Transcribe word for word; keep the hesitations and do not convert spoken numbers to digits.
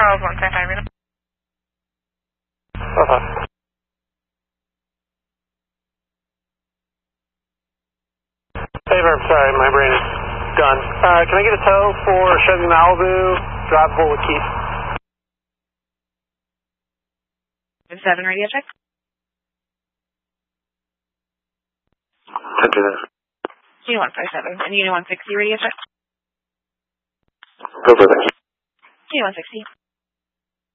Charles one five five, Reno. Okay. Favor, I'm sorry, my brain is gone. Uh, can I get a tow for Chevy Malibu, drivable with Keith? seven radio check. Copy that. Unit one five seven. And Unit one sixty radio check. Go for this. Unit one sixty.